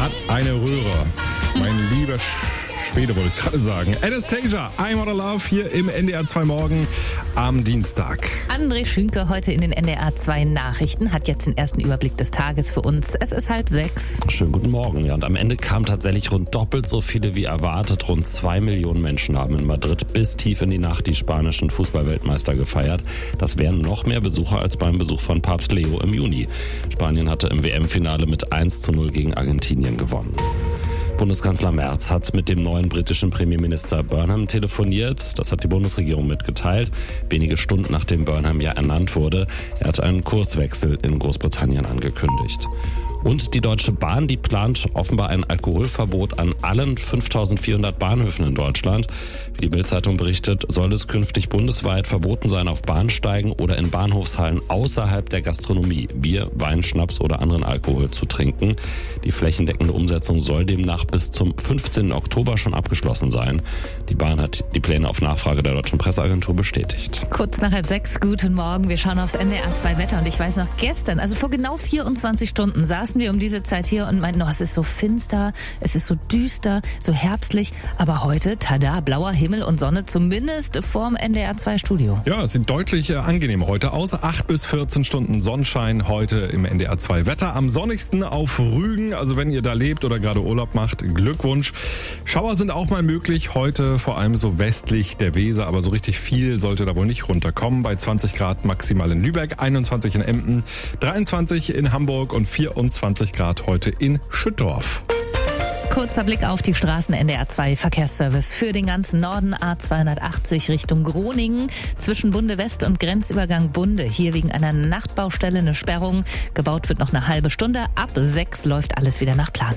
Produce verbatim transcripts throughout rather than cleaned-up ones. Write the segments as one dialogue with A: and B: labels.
A: hat eine Röhre. Mein lieber Schwede, wollte ich gerade sagen. Anastasia, I'm Out of Love hier im N D R zwei Morgen am Dienstag.
B: André Schünke heute in den N D R zwei Nachrichten hat jetzt den ersten Überblick des Tages für uns. Es ist halb sechs.
C: Schönen guten Morgen. Ja, und am Ende kamen tatsächlich rund doppelt so viele wie erwartet. Rund zwei Millionen Menschen haben in Madrid bis tief in die Nacht die spanischen Fußballweltmeister gefeiert. Das wären noch mehr Besucher als beim Besuch von Papst Leo im Juni. Spanien hatte im W M-Finale mit eins zu null gegen Argentinien gewonnen. Bundeskanzler Merz hat mit dem neuen britischen Premierminister Burnham telefoniert. Das hat die Bundesregierung mitgeteilt. Wenige Stunden nachdem Burnham ja ernannt wurde. Er hat einen Kurswechsel in Großbritannien angekündigt. Und die Deutsche Bahn, die plant offenbar ein Alkoholverbot an allen fünftausendvierhundert Bahnhöfen in Deutschland. Wie die Bild-Zeitung berichtet, soll es künftig bundesweit verboten sein, auf Bahnsteigen oder in Bahnhofshallen außerhalb der Gastronomie Bier, Wein, Schnaps oder anderen Alkohol zu trinken. Die flächendeckende Umsetzung soll demnach bis zum fünfzehnten Oktober schon abgeschlossen sein. Die Bahn hat die Pläne auf Nachfrage der Deutschen Presseagentur bestätigt.
B: Kurz nach halb sechs, guten Morgen. Wir schauen aufs N D R zwei Wetter und ich weiß noch, gestern, also vor genau vierundzwanzig Stunden, saßen wir um diese Zeit hier und meinten, oh, es ist so finster, es ist so düster, so herbstlich, aber heute, tada, blauer Himmel und Sonne, zumindest vorm N D R zwei Studio.
A: Ja, es sieht deutlich äh, angenehmer heute aus. acht bis vierzehn Stunden Sonnenschein heute im N D R zwei Wetter. Am sonnigsten auf Rügen, also wenn ihr da lebt oder gerade Urlaub macht, Glückwunsch. Schauer sind auch mal möglich, heute vor allem so westlich der Weser, aber so richtig viel sollte da wohl nicht runterkommen. Bei zwanzig Grad maximal in Lübeck, einundzwanzig in Emden, dreiundzwanzig in Hamburg und vierundzwanzig Grad heute in Schüttorf.
B: Kurzer Blick auf die Straßen. N D R zwei Verkehrsservice für den ganzen Norden. A zweihundertachtzig Richtung Groningen zwischen Bunde West und Grenzübergang Bunde. Hier wegen einer Nachtbaustelle eine Sperrung. Gebaut wird noch eine halbe Stunde. Ab sechs läuft alles wieder nach Plan.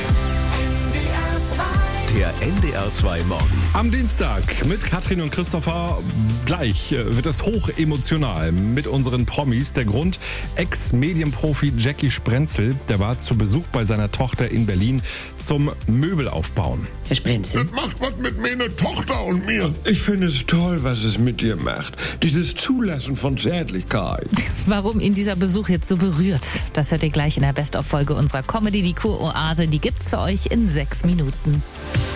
D: Der N D R zwei Morgen.
A: Am Dienstag mit Katrin und Christopher. Gleich wird es hoch emotional mit unseren Promis. Der Grund, Ex-Medienprofi Jackie Sprenzel, der war zu Besuch bei seiner Tochter in Berlin zum Möbelaufbauen.
E: Herr Sprenzel?
F: Das macht was mit meiner Tochter und mir.
G: Ich finde es toll, was es mit dir macht. Dieses Zulassen von Zärtlichkeit.
B: Warum ihn dieser Besuch jetzt so berührt, das hört ihr gleich in der Best-of-Folge unserer Comedy, die Kuroase. Die gibt's für euch in sechs Minuten.